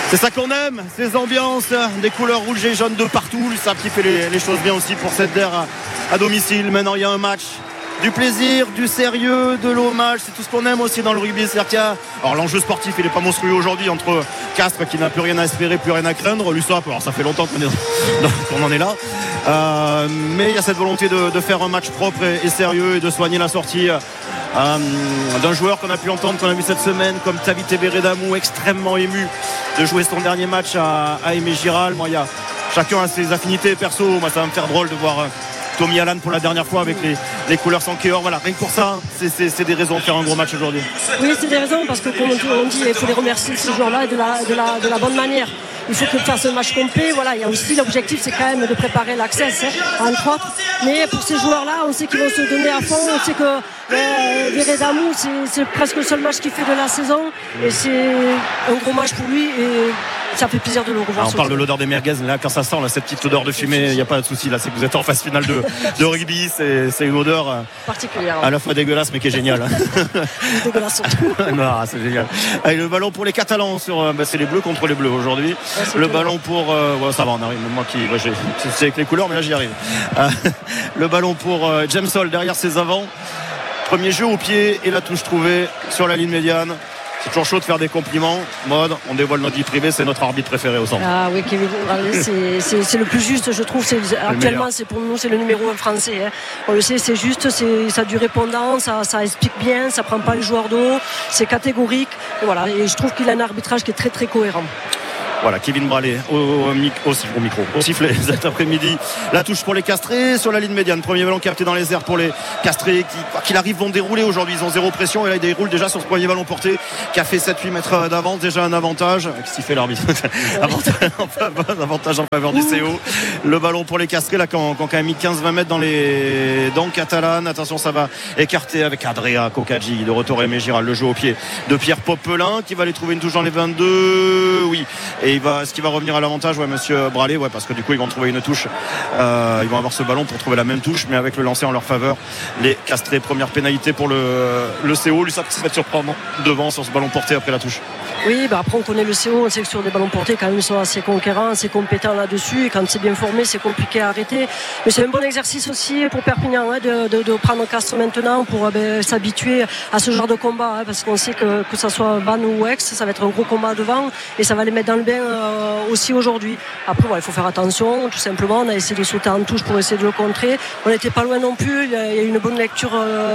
C'est ça qu'on aime, ces ambiances, des couleurs rouges et jaunes de partout. Ça qui fait les choses bien aussi pour cette DER à domicile. Maintenant il y a un match, du plaisir, du sérieux, de l'hommage, c'est tout ce qu'on aime aussi dans le rugby. C'est-à-dire qu'il y a... Alors l'enjeu sportif il n'est pas monstrueux aujourd'hui entre Castres qui n'a plus rien à espérer, plus rien à craindre, l'USAP, alors ça fait longtemps qu'on en est là, mais il y a cette volonté de faire un match propre et sérieux et de soigner la sortie d'un joueur qu'on a pu entendre, qu'on a vu cette semaine, comme Tavité Bérédamou, extrêmement ému de jouer son dernier match à Aimé Giral. Moi, chacun a ses affinités perso. Moi, ça va me faire drôle de voir Tommy Allan pour la dernière fois avec les couleurs Sankéor. Voilà, rien que pour ça, c'est des raisons de faire un gros match aujourd'hui. Oui, c'est des raisons parce que comme on dit, il faut les remercier ces joueurs-là de la bonne manière. Il faut que faire ce match complet. Voilà, il y a aussi l'objectif, c'est quand même de préparer l'accès, entre autres. Mais pour ces joueurs-là, on sait qu'ils vont se donner à fond. On sait que Bérédamou, c'est presque le seul match qu'il fait de la saison. Et c'est un gros match pour lui. Et ça fait plaisir de le revoir. On parle de l'odeur des merguez. Là, quand ça sent cette petite odeur de fumée, il n'y a pas de souci. Là, c'est que vous êtes en phase finale de rugby. C'est une odeur particulière, à la fois dégueulasse, mais qui est géniale. Dégueulasse surtout. Non, c'est génial. Allez, le ballon pour les Catalans. C'est les Bleus contre les Bleus aujourd'hui. Le ballon pour ça va, on arrive. Moi qui c'est avec les couleurs, mais là j'y arrive. Le ballon pour James Hall derrière ses avants. Premier jeu au pied et la touche trouvée sur la ligne médiane. C'est toujours chaud de faire des compliments. Mode, on dévoile notre vie privée, c'est notre arbitre préféré au centre. Ah oui, Kevin, c'est le plus juste, je trouve. Actuellement, c'est pour nous, c'est le numéro 1 français. Hein. On le sait, c'est juste, ça a du répondant, ça explique bien, ça prend pas le joueur de haut, c'est catégorique. Et voilà, et je trouve qu'il a un arbitrage qui est très très cohérent. Voilà, Kevin Bralé au micro, au sifflet cet après-midi. La touche pour les Castrés sur la ligne médiane. Premier ballon capté dans les airs pour les Castrés qui, quoi qu'il arrive, vont dérouler aujourd'hui. Ils ont zéro pression et là ils déroulent déjà sur ce premier ballon porté qui a fait 7-8 mètres d'avance. Déjà un avantage. Qu'est-ce qu'il fait l'arbitre? Avantage en faveur du CO. Le ballon pour les Castrés là qui ont quand même mis 15-20 mètres dans les dents catalanes. Attention, ça va écarter avec Adria Kokadji. De retour Aimé Giral. Le jeu au pied de Pierre Popelin qui va aller trouver une touche dans les 22. Oui. Et est-ce qu'il va revenir à l'avantage, monsieur Bralé, parce que du coup ils vont trouver une touche, ils vont avoir ce ballon pour trouver la même touche mais avec le lancer en leur faveur. Les Castrés, première pénalité pour le CO. L'USAP qui se va surprendre devant sur ce ballon porté après la touche. Oui, après on connaît le CO, on sait que sur des ballons portés quand même ils sont assez conquérants, assez compétents là-dessus, et quand c'est bien formé c'est compliqué à arrêter, mais c'est un bon exercice aussi pour Perpignan de prendre Castres maintenant pour s'habituer à ce genre de combat, parce qu'on sait que ça soit Van ou Aix, ça va être un gros combat devant et ça va les mettre dans le bain aussi aujourd'hui. Après il faut faire attention, tout simplement, on a essayé de sauter en touche pour essayer de le contrer, on n'était pas loin non plus, il y a eu une bonne lecture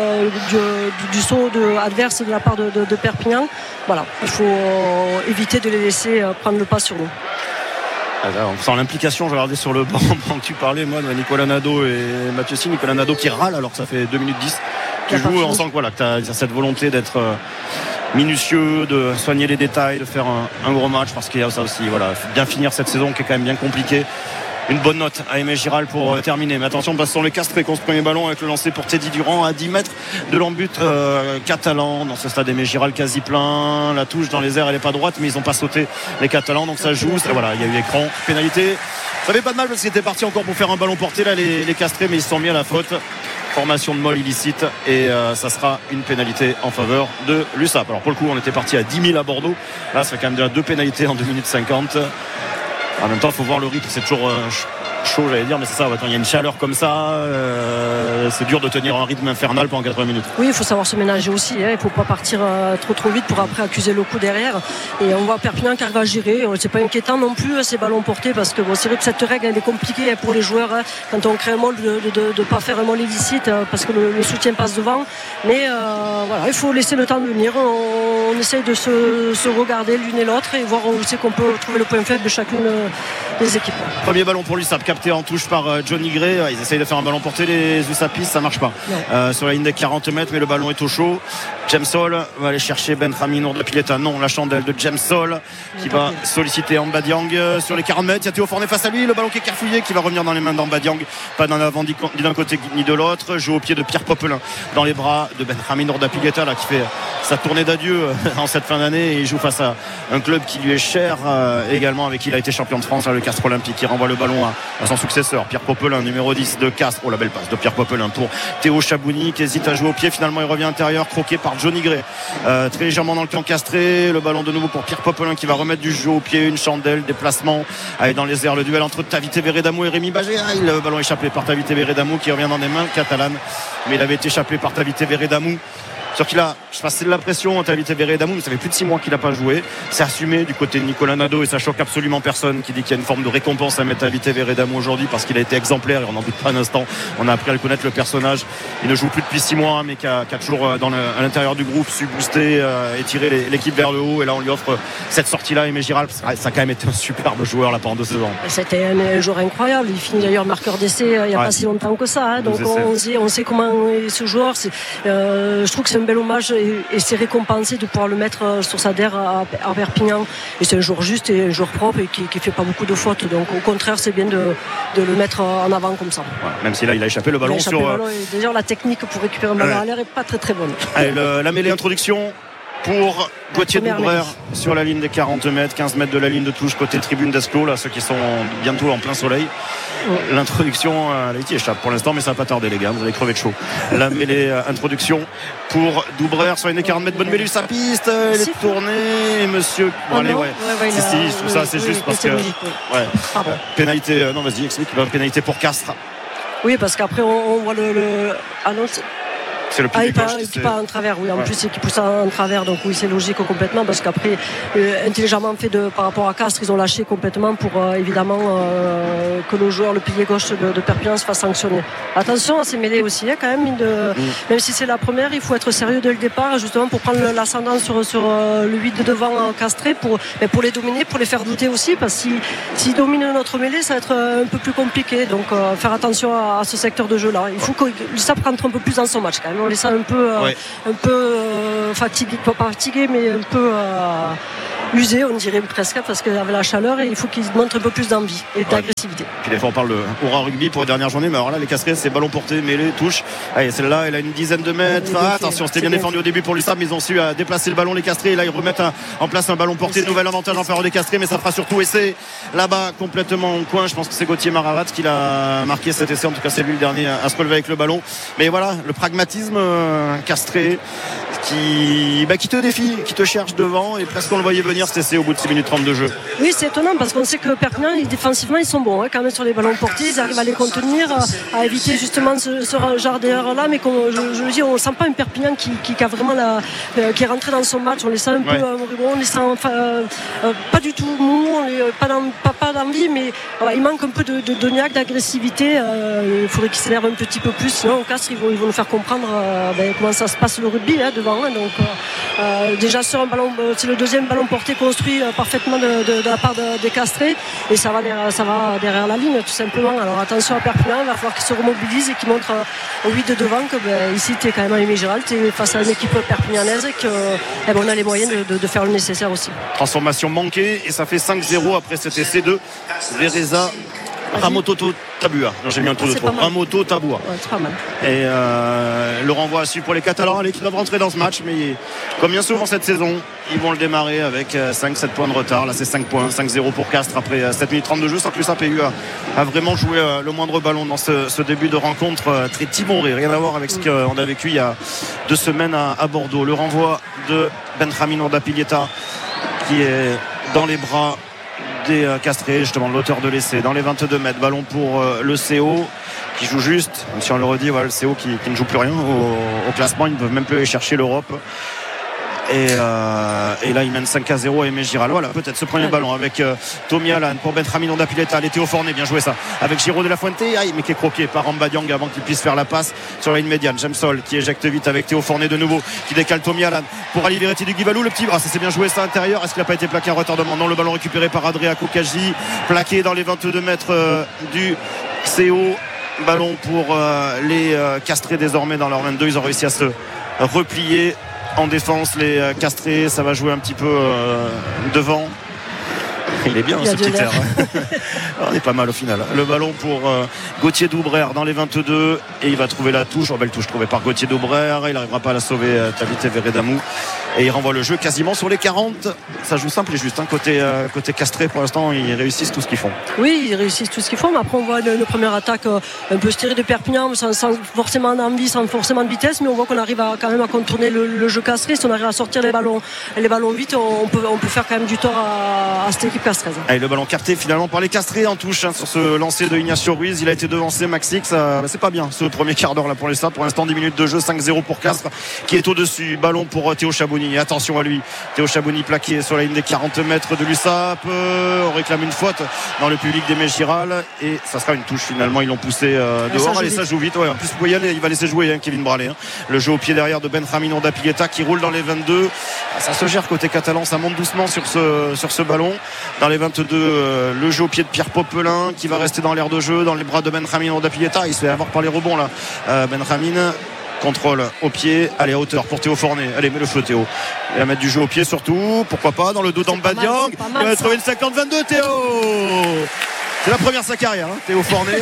du saut adverse de la part de Perpignan. Voilà, il faut éviter de les laisser prendre le pas sur nous. On sent l'implication, je regardais sur le banc quand tu parlais, moi, de Nicolas Nadeau et Mathieu Sy. Nicolas Nadeau qui râle alors que ça fait 2 minutes 10 tu joues, on sent que tu as cette volonté d'être minutieux, de soigner les détails, de faire un gros match, parce qu'il y a ça aussi, bien finir cette saison qui est quand même bien compliquée. Une bonne note à Aimé Giral pour terminer. Mais attention, parce qu'on les Castrés qu'on se premier ballon avec le lancer pour Teddy Durand à 10 mètres de l'embut catalan. Dans ce stade, Aimé Giral quasi plein. La touche dans les airs, elle n'est pas droite, mais ils n'ont pas sauté les Catalans. Donc ça joue. Il y a eu écran. Pénalité. Ça fait pas de mal parce qu'ils étaient partis encore pour faire un ballon porté là, les Castrés, mais ils se sont mis à la faute. Formation de molle illicite et ça sera une pénalité en faveur de l'USAP. Alors pour le coup, on était parti à 10 000 à Bordeaux. Là, ça fait quand même déjà 2 pénalités en 2 minutes 50. En même temps, il faut voir le rythme, c'est toujours chaud, j'allais dire, mais c'est ça, il y a une chaleur comme ça, c'est dur de tenir un rythme infernal pendant 80 minutes. Oui, il faut savoir se ménager aussi, il ne faut pas partir trop vite pour après accuser le coup derrière. Et on voit Perpignan qui arrive à gérer, c'est pas inquiétant non plus ces ballons portés, parce que c'est vrai que cette règle elle est compliquée pour les joueurs quand on crée un molle de ne pas faire un molle illicite parce que le soutien passe devant. Mais il faut laisser le temps de venir. On essaye de se regarder l'une et l'autre et voir où c'est qu'on peut trouver le point faible de chacune des équipes. Premier ballon pour l'USAP, capté en touche par Johnny Gray. Ils essayent de faire un ballon porté, les USAPistes, ça marche pas. Sur la ligne des 40 mètres, mais le ballon est au chaud. James Hall va aller chercher Benjamin Nourdepileta. Non, la chandelle de James Hall qui va solliciter Amba Diang sur les 40 mètres. Il y a Théo Fornet face à lui. Le ballon qui est carfouillé qui va revenir dans les mains d'Amba Diang. Pas dans l'avant ni d'un côté ni de l'autre. Jeu au pied de Pierre Popelin dans les bras de Benjamin Nourdepileta qui fait sa tournée d'adieu en cette fin d'année. Et il joue face à un club qui lui est cher également, avec qui il a été champion de France, le Castres Olympique. Il renvoie le ballon à son successeur Pierre Popelin, numéro 10 de Castres. Oh, la belle passe de Pierre Popelin pour Théo Chabouni qui hésite à jouer au pied. Finalement il revient intérieur, croqué par Johnny Gray, très légèrement dans le camp castré. Le ballon de nouveau pour Pierre Popelin qui va remettre du jeu au pied, une chandelle, déplacement dans les airs, le duel entre Tavité Veredamou et Rémi Bagé. Le ballon échappé par Tavité Veredamou qui revient dans des mains catalanes, mais il avait été échappé par Tavité Veredamou. Sûr qu'il a passé de la pression, Tavité Veredamou, mais ça fait plus de 6 mois qu'il n'a pas joué. C'est assumé du côté de Nicolas Nadeau et ça choque absolument personne qui dit qu'il y a une forme de récompense à mettre Tavité Veredamou aujourd'hui parce qu'il a été exemplaire et on n'en doute pas un instant. On a appris à le connaître, le personnage. Il ne joue plus depuis 6 mois, mais qui a toujours à l'intérieur du groupe su booster et tirer l'équipe vers le haut. Et là, on lui offre cette sortie-là. Aimé Giral, ça a quand même été un superbe joueur là pendant 2 saisons. C'était un joueur incroyable. Il finit d'ailleurs marqueur d'essai il n'y a pas si longtemps que ça. Hein. Donc on sait comment est ce joueur. Je trouve que c'est un bel hommage et c'est récompensé de pouvoir le mettre sur sa DER à Perpignan. Et c'est un joueur juste et un joueur propre et qui fait pas beaucoup de fautes. Donc au contraire, c'est bien de le mettre en avant comme ça. Ouais, même si là, il a échappé le ballon D'ailleurs, la technique pour récupérer un ballon à l'air n'est pas très très bonne. Allez, la mêlée introduction pour Gauthier Doubreur sur la ligne des 40 mètres, 15 mètres de la ligne de touche côté tribune d'Esclos, là, ceux qui sont bientôt en plein soleil. L'introduction, qui échappe pour l'instant, mais ça va pas tarder les gars, vous allez crever de chaud. La mêlée introduction pour Doubreur sur la ligne des 40 mètres, bonne mêlée sa piste, elle est tournée, monsieur. Tout ça c'est juste parce que pénalité, non vas-y explique, pénalité pour Castres. Oui, parce qu'apraprès on voit le annonce. C'est le pied qui part en travers, oui. En plus, c'est qui pousse en travers. Donc, oui, c'est logique complètement parce qu'après, intelligemment fait par rapport à Castres, ils ont lâché complètement pour évidemment que le joueur, le pilier gauche de Perpignan se fasse sanctionner. Attention à ces mêlées aussi, hein, quand même. Même si c'est la première, il faut être sérieux dès le départ, justement, pour prendre l'ascendant sur le 8 de devant castré, pour les dominer, pour les faire douter aussi. Parce que s'ils dominent notre mêlée, ça va être un peu plus compliqué. Donc, faire attention à ce secteur de jeu-là. Il faut que l'USAP rentre un peu plus dans son match, quand même. On les sent un peu fatigué, pas fatigué, mais un peu usé, on dirait presque, parce qu'il y avait la chaleur et il faut qu'ils montrent un peu plus d'envie et d'agressivité. Puis des fois on parle de Aura Rugby pour les dernières journées, mais alors là les Castres, c'est ballon porté, mêlée, touche. Allez, celle-là, elle a une dizaine de mètres. Attention, c'était bien défendu au début pour l'USAP, mais ils ont su déplacer le ballon les Castres. Et là ils remettent en place un ballon porté, nouvel avantage en faveur des Castres, mais ça fera surtout essai là-bas complètement au coin. Je pense que c'est Gauthier Maravat qui l'a marqué cet essai, en tout cas c'est lui le dernier à se relever avec le ballon. Mais voilà, le pragmatisme castré qui te défie, qui te cherche devant, et presque on le voyait venir cet essai au bout de 6 minutes 30 de jeu. Oui, c'est étonnant parce qu'on sait que Perpignan, défensivement, ils sont bons, hein, quand même sur les ballons portés, ils arrivent à les contenir, à éviter justement ce genre d'erreur-là, mais je le dis, on ne sent pas un Perpignan qui a vraiment qui est rentré dans son match, on les sent un peu moribonds, on les sent pas du tout mou, pas d'envie, mais il manque un peu de niaque, d'agressivité. Il faudrait qu'ils s'énervent un petit peu plus, sinon au Castres, ils vont nous faire comprendre comment ça se passe le rugby devant. Donc déjà sur un ballon, c'est le deuxième ballon porté construit parfaitement de la part des Castrés, et ça va derrière la ligne tout simplement. Alors attention à Perpignan, il va falloir qu'ils se remobilisent et qu'ils montrent au 8 de devant que ici tu es quand même à Aimé Giral, tu es face à une équipe perpignanaise et qu'on a les moyens de faire le nécessaire aussi. Transformation manquée et ça fait 5-0 après cet essai de Vereza Ramoto Tabua. Non, j'ai mis un tour de trop. Ramoto Tabua. Ouais, c'est pas mal. Et le renvoi à suivre pour les Catalans. Allez, qui doivent rentrer dans ce match, mais comme bien souvent cette saison, ils vont le démarrer avec 5-7 points de retard. Là, c'est 5 points, 5-0 pour Castres après 7 minutes 30 de jeu, sans que l'USAP ait eu à vraiment jouer le moindre ballon dans ce début de rencontre très timoré. Rien à voir avec ce qu'on a vécu il y a 2 semaines à Bordeaux. Le renvoi de Benjamin Ordapilieta qui est dans les bras des Castrés, justement l'auteur de l'essai dans les 22 mètres, ballon pour le CO qui joue juste, même si on le redit, voilà, le CO qui ne joue plus rien au classement, ils ne peuvent même plus aller chercher l'Europe. Et là il mène 5-0 à Aimé Giral. Voilà, peut-être ce premier ballon avec Tommy Allan pour Benjamin Ondapileta. Allez, Théo Forné, bien joué ça avec Giro de la Fuente, mais qui est croqué par Amba Diang avant qu'il puisse faire la passe sur la ligne médiane. Jamsol qui éjecte vite avec Théo Forné de nouveau, qui décale Tommy Allan pour Ali Veretti du Guivalou, le petit ça c'est bien joué ça intérieur. Est-ce qu'il n'a pas été plaqué en retardement? Non, le ballon récupéré par Adria Kokaji, plaqué dans les 22 mètres du CO. Ballon pour les Castrés désormais dans leur 22. Ils ont réussi à se replier en défense, les Castrés. Ça va jouer un petit peu devant. Il est bien ce petit air. On est pas mal au final. Le ballon pour Gauthier Doubrère dans les 22 et il va trouver la touche. Belle touche trouvée par Gauthier Doubrère. Il n'arrivera pas à la sauver, Tavité Veredamou. Et il renvoie le jeu quasiment sur les 40. Ça joue simple et juste. Côté Castré, pour l'instant, ils réussissent tout ce qu'ils font. Oui, ils réussissent tout ce qu'ils font. Mais après, on voit une première attaque un peu stirée de Perpignan, sans forcément d'envie, sans forcément de vitesse. Mais on voit qu'on arrive quand même à contourner le jeu Castré. Si on arrive à sortir les ballons vite, on peut faire quand même du tort à cette équipe castraise. Allez, le ballon capté finalement par les Castrés en touche sur ce lancer de Ignacio Ruiz. Il a été devancé, Maxix. C'est pas bien ce premier quart d'heure là pour les Sables. Pour l'instant, 10 minutes de jeu, 5-0 pour Castres qui est au-dessus. Ballon pour Théo Chaboni. Attention à lui. Théo Chaboni plaqué sur la ligne des 40 mètres de l'USAP. On réclame une faute dans le public des Giral et ça sera une touche finalement. Ils l'ont poussé dehors. Allez, ça joue vite. Ouais. En plus, vous voyez, il va laisser jouer Kevin Bralé. Le jeu au pied derrière de Benjamin Ondapilleta qui roule dans les 22. Ça se gère côté catalan. Ça monte doucement sur ce ballon. Dans les 22, le jeu au pied de Pierre Popelin qui va rester dans l'aire de jeu, dans les bras de Benjamin Ondapilleta. Il se fait avoir par les rebonds là. Benjamin. Contrôle au pied, allez à hauteur pour Théo Fornet. Allez, mets le feu Théo. Il va mettre du jeu au pied surtout, pourquoi pas, dans le dos d'Amba Diang. Il va trouver une 50-22 Théo. C'est la première de sa carrière, Théo Fornet.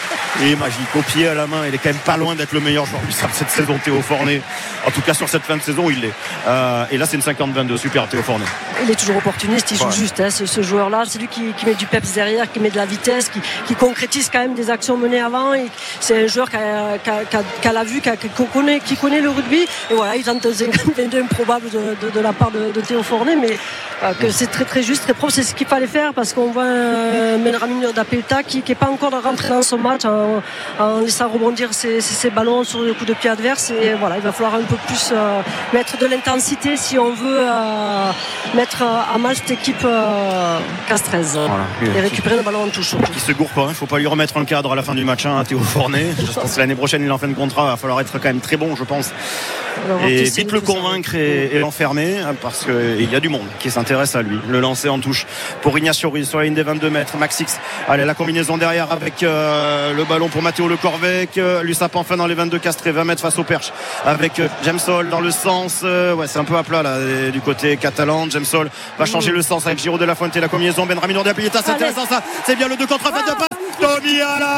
Et magique, au pied, à la main, il est quand même pas loin d'être le meilleur joueur du cette saison, Théo Fornet. En tout cas sur cette fin de saison, il l'est. Et là c'est une 50-22, super Théo Fornet. Il est toujours opportuniste, il joue juste ce joueur-là, c'est lui qui met du peps derrière, qui met de la vitesse, qui concrétise quand même des actions menées avant. Et c'est un joueur qui a la vue, qui connaît le rugby. Et voilà, il tente un 50-22 improbable de la part de Théo Fornet, mais que c'est très très juste, très propre. C'est ce qu'il fallait faire parce qu'on voit Benjamin Ondapilleta qui n'est pas encore rentré dans son match en laissant rebondir ses ballons sur le coup de pied adverse. Et voilà, il va falloir un peu plus mettre de l'intensité si on veut mettre à mal cette équipe castraise. Voilà. Et récupérer le ballon en touche. Qui se gourre pas, il ne faut pas lui remettre un cadre à la fin du match à Théo Fornet. Je pense que l'année prochaine il est en fin de contrat, il va falloir être quand même très bon, je pense. Et vite le convaincre et l'enfermer parce qu'il y a du monde qui s'intéresse à lui. Le lancer en touche pour Ignacio Ruiz sur la ligne des 22 mètres. Maxix, allez, la combinaison derrière avec le ballon pour Mathéo Le Corvec. L'USAP enfin dans les 22 Castré, 20 mètres face au perche avec Jamsol dans le sens. Ouais, c'est un peu à plat là du côté catalan. Jamsol va changer le sens avec Giro de la Fuente. La combinaison Benjamin Ondapilleta, c'est intéressant ça. C'est bien le 2 contre 1 de passe. Tommy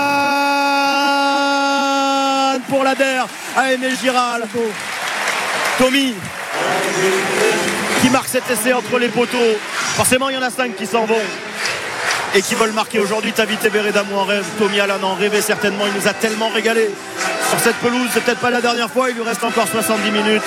Alan pour la DER à Aimé Giral. Tommy qui marque cet essai entre les poteaux. Forcément il y en a 5 qui s'en vont et qui veulent marquer aujourd'hui. Tavité Veredamou en rêve, Tommy Alan en rêvait certainement. Il nous a tellement régalé sur cette pelouse. C'est peut-être pas la dernière fois, il lui reste encore 70 minutes.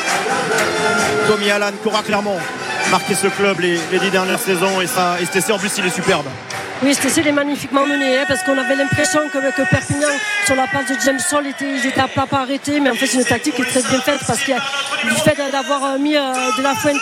Tommy Alan qui aura clairement marqué ce club les 10 dernières saisons et cet essai en plus il est superbe. Oui, cet essai est magnifiquement mené parce qu'on avait l'impression que Perpignan sur la passe de James Sol ils étaient à plat pas arrêtés, mais en fait c'est une tactique qui est très bien faite parce qu'il y a du fait d'avoir mis de la Fuente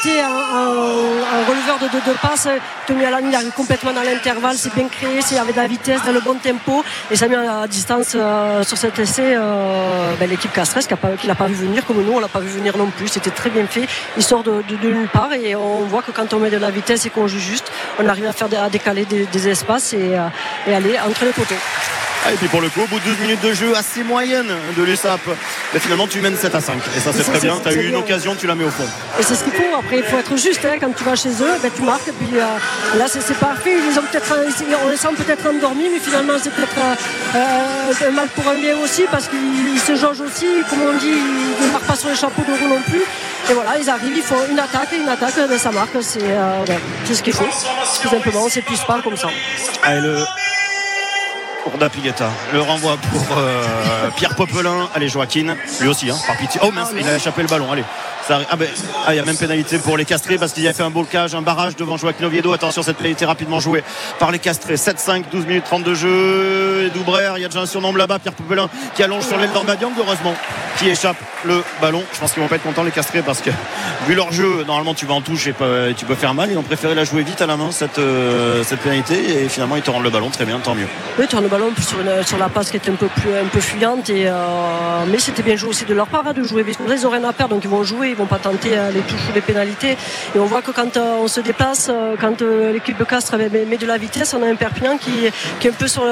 en releveur de passe. Tommy Alan il arrive complètement dans l'intervalle, c'est bien créé, c'est avec de la vitesse, dans le bon tempo et ça met à distance sur cet essai l'équipe castraise qui l'a pas vu venir comme nous on l'a pas vu venir non plus. C'était très bien fait, il sort de nulle part et on voit que quand on met de la vitesse et qu'on joue juste, on arrive à décaler des espaces et aller entre les poteaux. Et puis pour le coup, au bout de 12 minutes de jeu assez moyenne de l'USAP, mais finalement tu mènes 7-5 et ça c'est très bien. Tu as eu une occasion, tu la mets au fond. Et c'est ce qu'il faut. Après il faut être juste quand tu vas chez eux, tu marques et puis là c'est parfait. On les sent peut-être endormis, mais finalement c'est peut-être un mal pour un bien aussi parce qu'ils se jaugent aussi, comme on dit, ils ne marquent pas sur les chapeaux de roue non plus. Et voilà, ils arrivent, ils font une attaque, ça marque, c'est ce qu'il faut. Tout simplement, on ne s'épuise pas comme ça. Allez, le Ondapilleta, le renvoi pour Pierre Popelin. Allez, Joaquin, lui aussi, par pitié. Oh mince, il a échappé le ballon. Allez, il y a même pénalité pour les Castrés parce qu'il y a fait un blocage, un barrage devant Joaquin Oviedo. Attention, cette pénalité rapidement jouée par les Castrés. 7-5, 12 minutes 30 de jeu. Doubrère, il y a déjà un surnombre là-bas. Pierre Popelin qui allonge sur l'aile d'Amba Diang, heureusement, qui échappe le ballon. Je pense qu'ils vont pas être contents les Castrés parce que vu leur jeu, normalement tu vas en touche et tu peux faire mal. Ils ont préféré la jouer vite à la main cette pénalité et finalement ils te rendent le ballon. Très bien, tant mieux. Oui, tu rends le ballon sur la passe qui est un peu fuyante mais c'était bien joué aussi de leur part de jouer. Comme ça, ils n'ont rien à perdre, donc ils vont jouer, ils vont pas tenter les touches ou les pénalités. Et on voit que quand on se déplace, quand l'équipe de Castres met de la vitesse, on a un Perpignan qui est un peu sur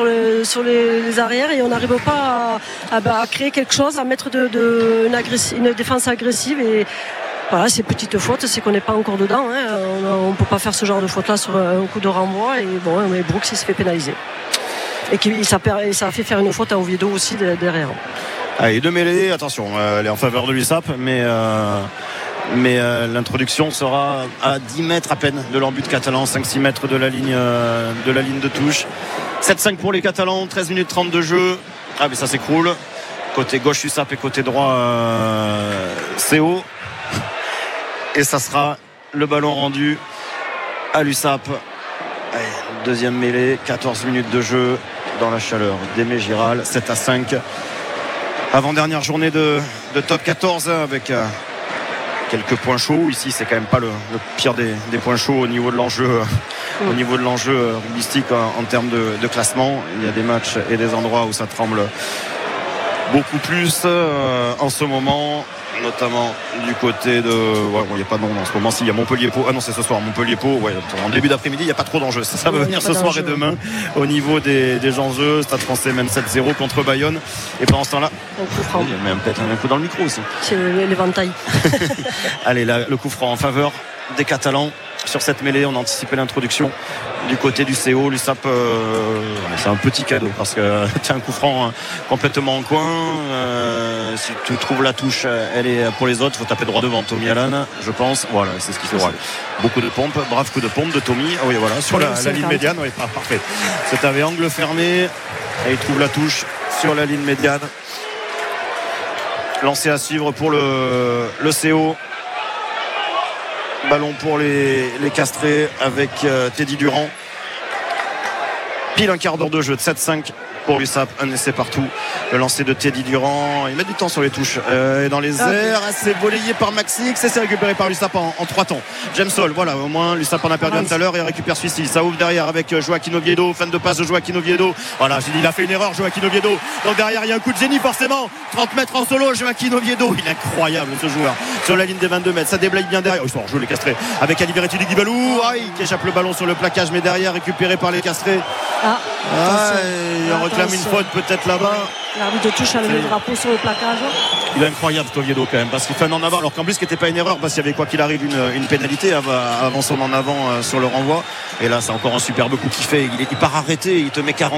les arrières et on n'arrive pas à créer quelque chose, à mettre une défense agressive et Voilà, ces petites fautes, c'est qu'on n'est pas encore dedans. On ne peut pas faire ce genre de faute-là sur un coup de renvoi. Et bon, mais Brooks, il se fait pénaliser. Et ça a fait faire une faute à Oviedo aussi derrière. Allez, de mêlée, attention, elle est en faveur de l'USAP, mais l'introduction sera à 10 mètres à peine de leur but catalan, 5-6 mètres de la ligne de touche. 7-5 pour les Catalans, 13 minutes 30 de jeu. Ah, mais ça s'écroule. Côté gauche USAP et côté droit CO. Et ça sera le ballon rendu à l'USAP. Allez, deuxième mêlée, 14 minutes de jeu dans la chaleur d'Aimé Giral, 7-5. Avant-dernière journée de top 14 avec quelques points chauds. Ici, c'est quand même pas le pire des points chauds au niveau de l'enjeu rugbyistique en termes de classement. Il y a des matchs et des endroits où ça tremble beaucoup plus en ce moment, notamment du côté de... il n'y a pas de nom en ce moment. Si, il y a Montpellier-Pau. Ah non, c'est ce soir. Montpellier-Pau. En début d'après-midi, il n'y a pas trop d'enjeux. Ça va venir ce soir et demain au niveau des enjeux. Stade Français mène 7-0 contre Bayonne. Et pendant ce temps-là, il y a même peut-être un coup dans le micro aussi. C'est l'éventail. Allez, là, le coup franc en faveur des Catalans. Sur cette mêlée, on a anticipé l'introduction du côté du CO. L'USAP, c'est un petit cadeau parce que tu as un coup franc complètement en coin. Si tu trouves la touche, elle est pour les autres. Il faut taper droit devant. Tommy Allan, je pense. Voilà, c'est ce qu'il fait. Beaucoup de pompes. Brave coup de pompe de Tommy. Ah oui, voilà, sur la ligne médiane. Oui, parfait. C'est avec angle fermé. Et il trouve la touche sur la ligne médiane. Lancé à suivre pour le CO. Ballon pour les Castrés avec Teddy Durand. Pile un quart d'heure de jeu de 7-5 pour l'USAP, un essai partout. Le lancer de Teddy Durand, il met du temps sur les touches et dans les airs, c'est volayé par Maxix et c'est récupéré par l'USAP en 3 temps. James Hall, voilà, au moins l'USAP en a perdu un tout à l'heure et récupère celui-ci. Ça ouvre derrière avec Joaquin Oviedo, fin de passe de Joaquin Oviedo. Voilà, j'ai dit, il a fait une erreur, Joaquin Oviedo. Donc derrière, il y a un coup de génie forcément. 30 mètres en solo, Joaquin Oviedo. Il est incroyable ce joueur. Sur la ligne des 22 mètres, ça déblaye bien derrière. Ils sont en jeu les Castrés avec Ali Verretti du Guibalou. Qui échappe le ballon sur le plaquage, mais derrière récupéré par les Castrés. Il réclame une faute peut-être là-bas. L'arbitre de touche a le drapeau sur le plaquage. Il est incroyable Oviedo quand même parce qu'il fait un en avant alors qu'en plus ce qui n'était pas une erreur parce qu'il y avait quoi qu'il arrive une pénalité avant son en avant sur le renvoi et là c'est encore un superbe coup qu'il fait, il part arrêté, il te met 40